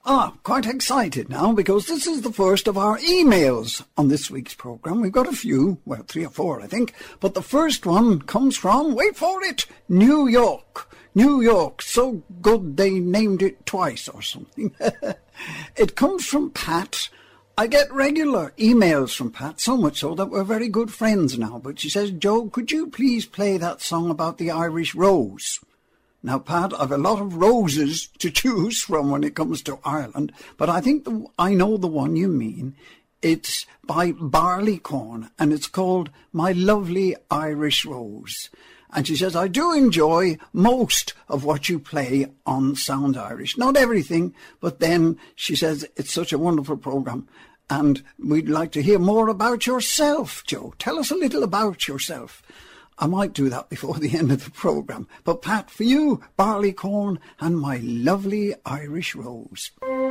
Quite excited now because this is the first of our emails on this week's programme. We've got a few, well, 3 or 4 I think, but the first one comes from, wait for it, New York. New York, so good they named it twice or something. It comes from Pat. I get regular emails from Pat, so much so that we're very good friends now. But she says, Joe, could you please play that song about the Irish rose? Now, Pat, I've a lot of roses to choose from when it comes to Ireland, but I think I know the one you mean. It's by Barleycorn, and it's called My Lovely Irish Rose. And she says, I do enjoy most of what you play on Sound Irish. Not everything, but then she says it's such a wonderful programme. And we'd like to hear more about yourself, Joe. Tell us a little about yourself. I might do that before the end of the programme. But Pat, for you, Barleycorn and My Lovely Irish Rose.